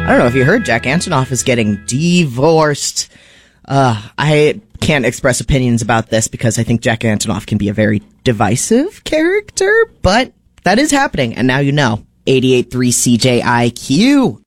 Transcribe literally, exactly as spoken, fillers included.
I don't know if you heard, Jack Antonoff is getting divorced. Uh, I can't express opinions about this because I think Jack Antonoff can be a very divisive character, but that is happening, and now you know. eighty-eight point three C J I Q.